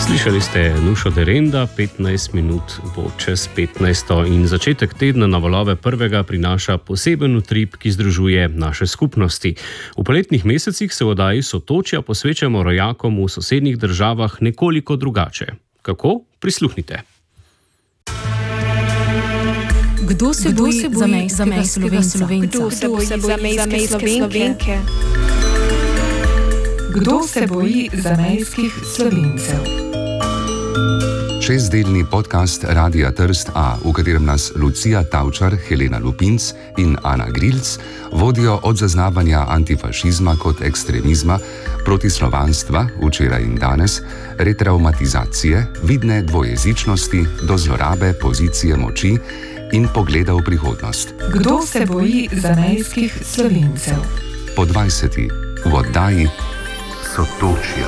Slišali ste Nušo Derenda, 15 minut bo čez 15. In začetek tedna na valove prvega prinaša poseben utrip, ki združuje naše skupnosti. V poletnih mesecih se v oddaji Sotočja posvečamo rojakom v sosednjih državah nekoliko drugače. Kako? Prisluhnite. Kdo se boji zamejskega Slovenca? Kdo se boji zamejske Slovenke? Kdo se boji zamejskih Slovencev? 6-delni podcast Radia Trst A, v katerem nas Lucija Tavčar, Helena Lupinc in Ana Grilc vodijo od zaznavanja antifašizma kot ekstremizma, protislovanstva, včeraj in danes, retraumatizacije, vidne dvojezičnosti do zlorabe pozicije moči in pogleda v prihodnost. Kdo se boji zamejskih Slovencev? Po 20. v oddaji Sotočja.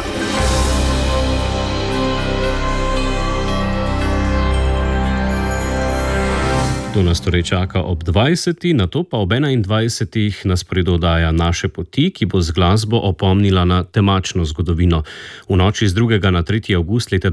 To nas torej čaka ob 20. nato pa ob 21. nas predoddaja Naše poti, ki bo z glasbo opomnila na temačno zgodovino. V noči z 2. na 3. avgust leta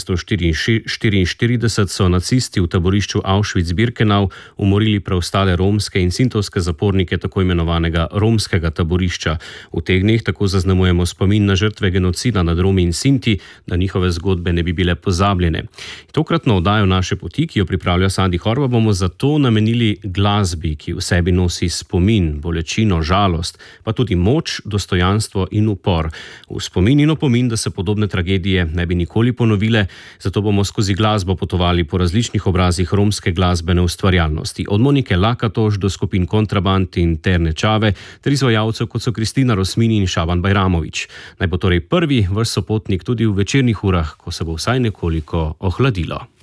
1944 so nacisti v taborišču Auschwitz-Birkenau umorili preostale romske in sintovske zapornike tako imenovanega romskega taborišča. V teh dneh tako zaznamujemo spomin na žrtve genocida nad Romi in Sinti, da njihove zgodbe ne bi bile pozabljene. Tokratno oddajo Naše poti, ki jo pripravlja Sandi Horva, bomo zato namenili glasbi, ki v sebi nosi spomin, bolečino, žalost, pa tudi moč, dostojanstvo in upor. V spomin in opomin, da se podobne tragedije ne bi nikoli ponovile, zato bomo skozi glasbo potovali po različnih obrazih romske glasbene ustvarjalnosti. Od Monike Lakatoš do skupin Kontraband in Terne Čave, ter izvajalcev kot so Kristina Rosmini in Šaban Bajramović. Naj bo torej prvi vaš sopotnik tudi v večernih urah, ko se bo vsaj nekoliko ohladilo.